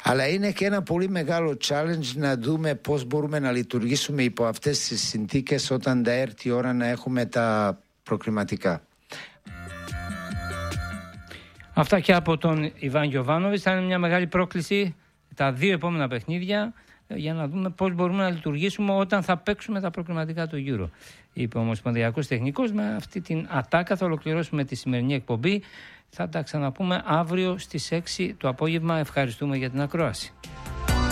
Αλλά είναι και ένα πολύ μεγάλο challenge να δούμε πώς μπορούμε να λειτουργήσουμε υπό αυτές τις συνθήκες όταν θα έρθει η ώρα να έχουμε τα προκριματικά. Αυτά και από τον Ιβάν Γιοβάνοβιτς. Θα είναι μια μεγάλη πρόκληση τα 2 επόμενα παιχνίδια για να δούμε πώς μπορούμε να λειτουργήσουμε όταν θα παίξουμε τα προκριματικά του Euro. Είπε ο Ομοσπονδιακός Τεχνικός. Με αυτή την ατάκα θα ολοκληρώσουμε τη σημερινή εκπομπή. Θα τα ξαναπούμε αύριο στις 6 το απόγευμα. Ευχαριστούμε για την ακρόαση.